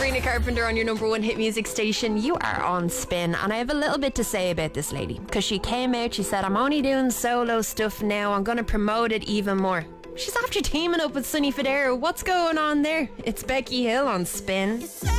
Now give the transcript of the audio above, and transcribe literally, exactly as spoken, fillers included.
Sabrina Carpenter on your number one hit music station. You are on Spin, and I have a little bit to say about this lady, because she came out, she said, I'm only doing solo stuff now, I'm going to promote it even more. She's after teaming up with Sonny Fodera. What's going on there? It's Becky Hill on Spin.